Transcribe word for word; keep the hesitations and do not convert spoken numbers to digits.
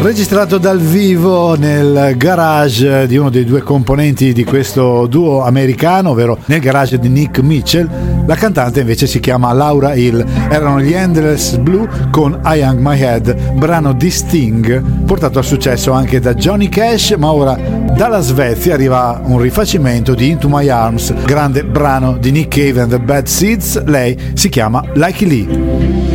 registrato dal vivo nel garage di uno dei due componenti di questo duo americano, ovvero nel garage di Nick Mitchell. La cantante invece si chiama Laura Hill. Erano gli Endless Blue con I Hang My Head, brano di Sting, portato al successo anche da Johnny Cash, ma ora dalla Svezia arriva un rifacimento di Into My Arms, grande brano di Nick Cave and the Bad Seeds. Lei si chiama Likey Lee.